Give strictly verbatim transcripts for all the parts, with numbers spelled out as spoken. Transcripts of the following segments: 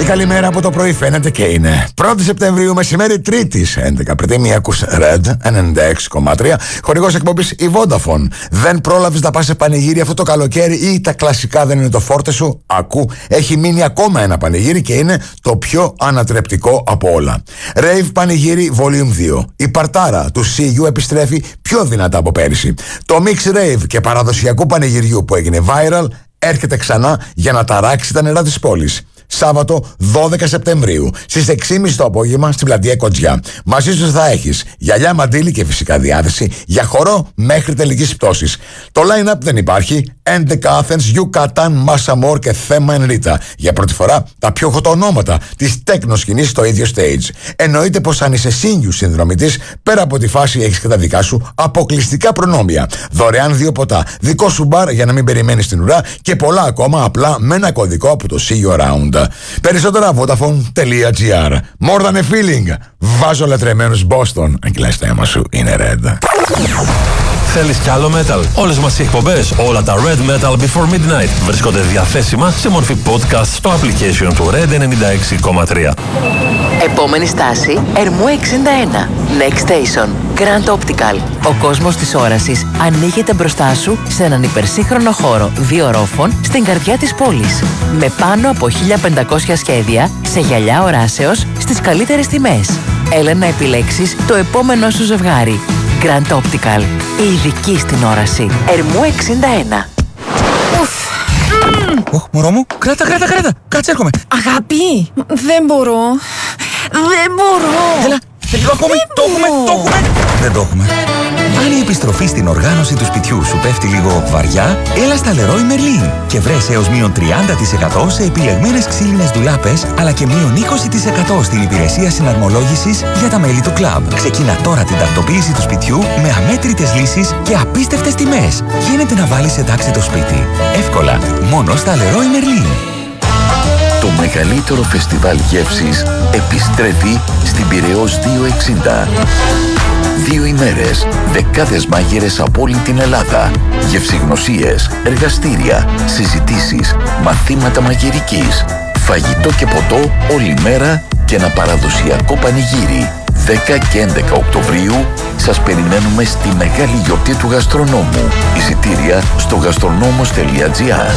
Η καλημέρα από το πρωί φαίνεται και είναι πρώτη Σεπτεμβρίου, μεσημέρι Τρίτης έντεκα Απριλίου. Ακούς Red ενενήντα έξι κόμμα τρία. Χορηγός εκπομπής η Vodafone. Δεν πρόλαβες να πας σε πανηγύρι αυτό το καλοκαίρι ή τα κλασικά δεν είναι το φόρτε σου? Ακού, έχει μείνει ακόμα ένα πανηγύρι και είναι το πιο ανατρεπτικό από όλα. Rave Πανηγύρι Volume δύο. Η παρτάρα του σι γιου επιστρέφει πιο δυνατά από πέρυσι. Το mix rave και παραδοσιακού πανηγυριού που έγινε viral έρχεται ξανά για να ταράξει τα νερά της πόλης. Σάββατο δώδεκα Σεπτεμβρίου στις έξι και μισή το απόγευμα στην πλατεία Κοντζιά. Μαζί σου θα έχεις γυαλιά, μαντίλι και φυσικά διάθεση για χορό μέχρι τελικής πτώσης. Το line-up δεν υπάρχει. έντεκα Athens, Yucatan, Massamor και Θέμα Enrita. Για πρώτη φορά τα πιο hot ονόματα της τέκνο σκηνής στο ίδιο stage. Εννοείται πως αν είσαι senior συνδρομητής, πέρα από τη φάση έχεις και τα δικά σου αποκλειστικά προνόμια. Δωρεάν δύο ποτά, δικό σου μπαρ για να μην περιμένεις την ουρά και πολλά ακόμα απλά με ένα κωδικό από το See You Around. Περισσότερα Vodafone.gr. More than a feeling. Βάζω λατρεμένους Boston. Αν κυλάει το αίμα σου, είναι Red. Θέλεις κι άλλο metal? Όλες μας οι εκπομπές, όλα τα Red Metal Before Midnight βρίσκονται διαθέσιμα σε μορφή podcast στο application του Red ενενήντα έξι κόμμα τρία. Επόμενη στάση, Ερμού εξήντα ένα. Next Station, Grand Optical. Ο κόσμος της όρασης ανοίγεται μπροστά σου σε έναν υπερσύγχρονο χώρο δύο ορόφων στην καρδιά της πόλης. Με πάνω από χίλια πεντακόσια σχέδια σε γυαλιά οράσεως στις καλύτερες τιμές. Έλα να επιλέξεις το επόμενό σου ζευγάρι. Grand Optical. Η ειδική στην όραση. Ερμού εξήντα ένα. Ωχ, μωρό μου, κράτα, κράτα, κράτα. Κάτσε, έρχομαι. Αγάπη, δεν μπορώ. Δεν μπορώ. Έλα, λίγο ακόμη. Το έχουμε, το έχουμε. Δεν το έχουμε. Αν η επιστροφή στην οργάνωση του σπιτιού σου πέφτει λίγο βαριά, έλα στα Leroy Merlin και βρες έως μείον τριάντα τοις εκατό σε επιλεγμένες ξύλινες ντουλάπες, αλλά και μείον είκοσι τοις εκατό στην υπηρεσία συναρμολόγησης για τα μέλη του κλαμπ. Ξεκίνα τώρα την τακτοποίηση του σπιτιού με αμέτρητες λύσεις και απίστευτες τιμές. Γίνεται να βάλεις εντάξει το σπίτι. Εύκολα, μόνο στα Leroy Merlin. Το μεγαλύτερο φεστιβάλ γεύσης επιστρέφει στην Πειραιώς διακόσια εξήντα. Δύο ημέρες, δεκάδες μάγειρες από όλη την Ελλάδα, γευσηγνωσίες, εργαστήρια, συζητήσεις, μαθήματα μαγειρικής, φαγητό και ποτό όλη μέρα και ένα παραδοσιακό πανηγύρι. δέκα και έντεκα Οκτωβρίου σας περιμένουμε στη μεγάλη γιορτή του γαστρονόμου. Εισιτήρια στο γαστρονόμος.gr.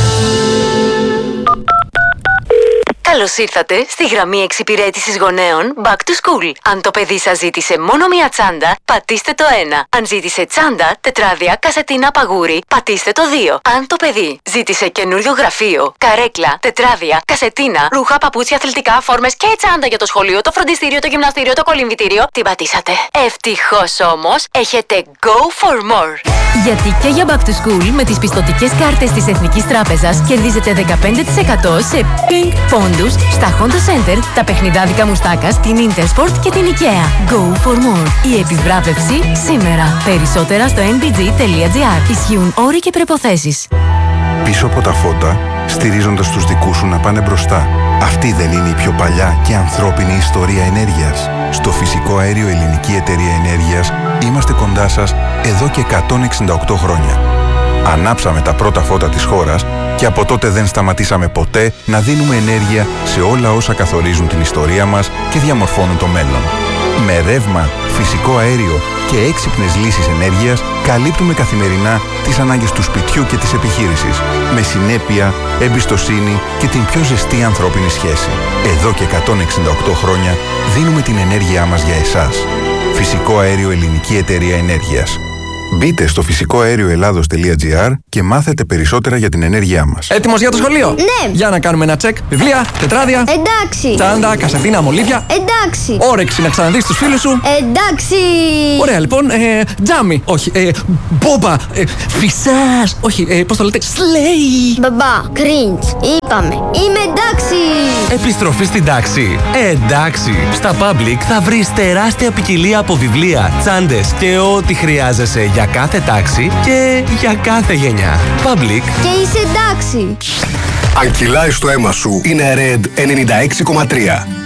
Καλώς ήρθατε στη γραμμή εξυπηρέτησης γονέων Back to School. Αν το παιδί σας ζήτησε μόνο μία τσάντα, πατήστε το ένα. Αν ζήτησε τσάντα, τετράδια, κασετίνα, παγούρι, πατήστε το δύο. Αν το παιδί ζήτησε καινούριο γραφείο, καρέκλα, τετράδια, κασετίνα, ρούχα, παπούτσια, αθλητικά, φόρμες και τσάντα για το σχολείο, το φροντιστήριο, το γυμναστήριο, το κολυμβητήριο, την πατήσατε. Ευτυχώς όμως, έχετε go for more. Γιατί και για Back to School με τις πιστωτικές κάρτες της Εθνικής Τράπεζας κερδίζετε δεκαπέντε τοις εκατό σε Pink πόντους στα Honda Center, τα παιχνιδάδικα μουστάκα στην Intersport και την IKEA. Go for more. Η επιβράβευση σήμερα. Περισσότερα στο εν μπι τζι τελεία τζι άρ. Ισχύουν όροι και προϋποθέσεις. Πίσω από τα φώτα, στηρίζοντας τους δικούς σου να πάνε μπροστά. Αυτή δεν είναι η πιο παλιά και ανθρώπινη ιστορία ενέργειας? Στο Φυσικό Αέριο Ελληνική Εταιρεία Ενέργειας είμαστε κοντά σας εδώ και εκατόν εξήντα οκτώ χρόνια. Ανάψαμε τα πρώτα φώτα της χώρας και από τότε δεν σταματήσαμε ποτέ να δίνουμε ενέργεια σε όλα όσα καθορίζουν την ιστορία μας και διαμορφώνουν το μέλλον. Με ρεύμα, φυσικό αέριο και έξυπνες λύσεις ενέργειας καλύπτουμε καθημερινά τις ανάγκες του σπιτιού και της επιχείρησης, με συνέπεια, εμπιστοσύνη και την πιο ζεστή ανθρώπινη σχέση. Εδώ και εκατόν εξήντα οκτώ χρόνια δίνουμε την ενέργειά μας για εσάς. Φυσικό Αέριο Ελληνική Εταιρεία Ενέργειας. Μπείτε στο φυσικό αέριο ελλάδος τελεία τζι άρ και μάθετε περισσότερα για την ενέργειά μας. Έτοιμος για το σχολείο? Ναι. Για να κάνουμε ένα τσεκ. Βιβλία, τετράδια. Εντάξει. Τσάντα, κασετίνα, μολύβια. Εντάξει. Όρεξη να ξαναδείς τους φίλους σου. Εντάξει. Ωραία, λοιπόν. Ε, τζάμι. Όχι. Ε, μπόμπα. Ε, φυσάς. Όχι. Ε, πώς το λέτε? Σλέι. Μπαμπά, cringe. Είπαμε. Είμαι εντάξει. Επιστροφή στην τάξη. Ε, εντάξει. Στα Public θα βρεις τεράστια ποικιλία από βιβλία, τσάντες και ό,τι χρειάζεσαι για κάθε τάξη και για κάθε γενιά. Public. Και είσαι εντάξει. Αν κυλάει στο αίμα σου, είναι Red ενενήντα έξι κόμμα τρία.